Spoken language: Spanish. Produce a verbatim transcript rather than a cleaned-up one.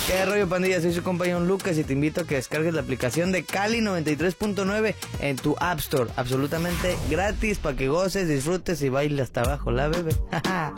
¿Qué rollo, pandilla? Soy su compañero Lucas y te invito a que descargues la aplicación de Cali noventa y tres punto nueve en tu App Store. Absolutamente gratis para que goces, disfrutes y bailes hasta abajo, la bebé.